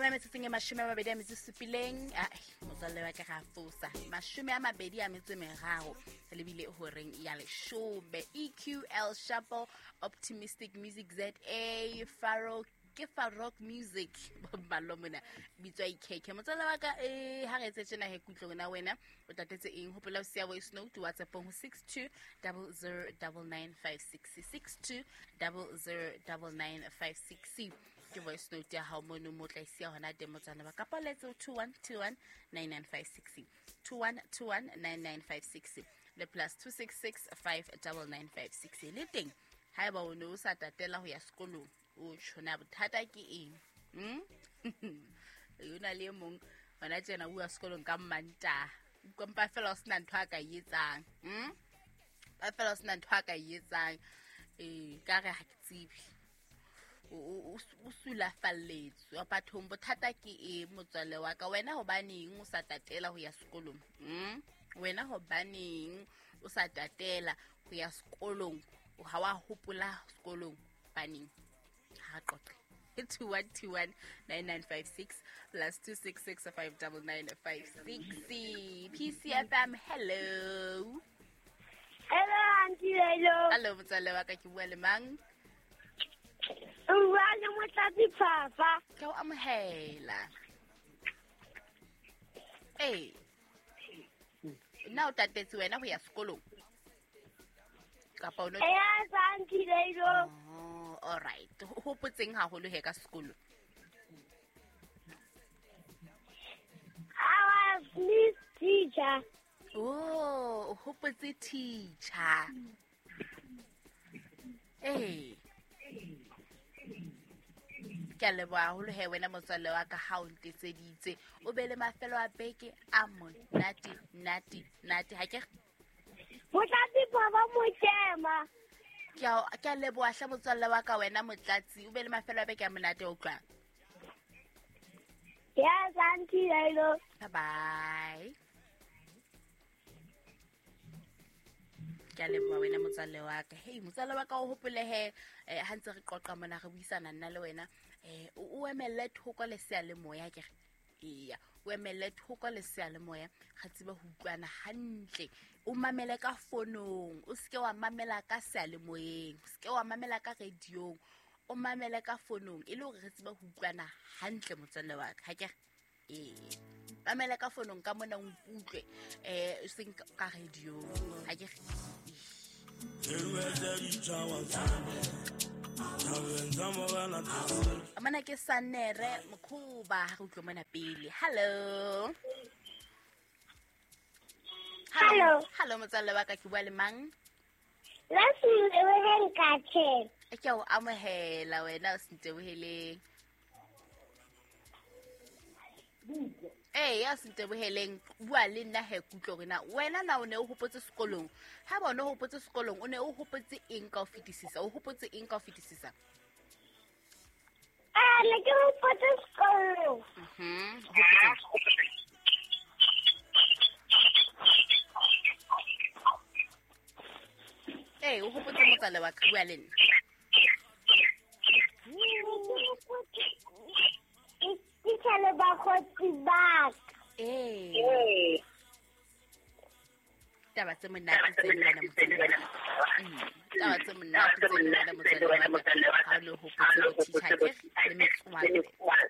leshome metsotseng e mashome a mabedi a metso e supileng motswalle wa ka ga fosa mashome a mabedi a metso e meraro lebile horeng ya leshome. EQL Shuffle, Optimistic Music ZA, Farok Music balomona bitswa ikeke motswalle wa ka ha re tsena he kutlong na wena o tatetse eng hopola o sia voice note WhatsApp ho 62009956 62009956 ke voice note ya hao mono mo tla isia hona demotsana ba kapa letso 21219956 21219956 le plus 26659956 le teng ha ba o no sa tatela ho ya sekolong o tshona bothata ke eng yona le mong bana tsena o ya sekolong ka Manta kompa fela o sna ntho a ka yetsang ba fela o sna ntho a ka yetsang ka re ha ke tsibi o sula falletswe bathong bothata ke eng motswalle wa ka wena hobaneng o sa tatela ho ya sekolong wena hobaneng o sa tatela ho ya sekolong o ha wa hopola sekolong baneng ha qoqe 21219956 plus 26659956 PCFM. Hello auntie. Hello motswalle wa ka ke bua le mang Uwana motlatsi papa ke o amohela na o tatetse wena ho ya sekolong kapa o no yes auntie all right ho potseng haholo he ka sekolo our Miss teacher ho potse teacher ke leboha haholo he wena motswalle wa ka ha o ntsetseditse o be le mafelo a beke a monate ha ke motlatsi papa motema ke a leboha hla motswalle wa ka wena motlatsi o be le mafelo a beke a monate o tla yes auntie bye bye ke a leboha wena motswalle wa ka motswalle wa ka o hopole he ha ntse re qoqa mona re buisana nna le wena o emelle thoko le sea le moya ke o emelle thoko le sea le moya ga tseba ho utlwana hantle o mamele ka fonong o ske wa mamela ka sea le moyeng o ske wa mamela ka radio o mamele ka fonong ile hore re tseba ho utlwana hantle motswalle wa ka ha ke mamela ka fonong ka mona o utlwe o seng ka radio ha ke amana ke sanere mokhuba ha utlwe mona pele hello motswalle wa ka ke bua le mang Lasile kache ke o amohela wena o senteboheleng ya senteboheleng bua le nna he kutlo rena wena na o ne o hopotse sekolong ha ba o ne o hopotse sekolong o ne o hopotse eng ka o fetisisa le ke hopotse sekolong o hopotse motswalle wa ka bua le nna Itshale ba khotsi ba taba tse monate tse wena motswalle wa taba tse monate tse wena motswalle wa ha o ne o hopotse ho teacher ke le metswalle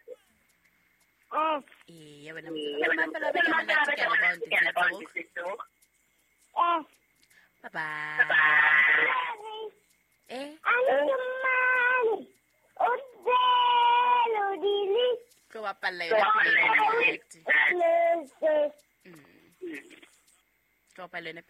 ya wena motswalle wa mafelo a beke a monate ke a leboha o ntetsetse bye bye Go up a later. Go up a later.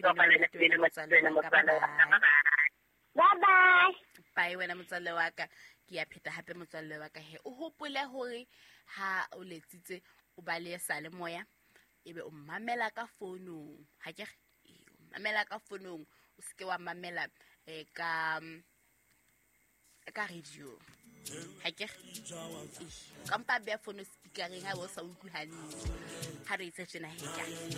Bye. Bye wena motswalle wa ka ke a pheta hape motswalle wa ka he o hopole hore ha o letsitse o ba le sa le moya ebe o mamela ka fonong ha ke mamela ka fonong o ske wa mamela ka radio ha ke kampa bea phone speakereng ha o sa utlwe hantle ha re itse tsena he ka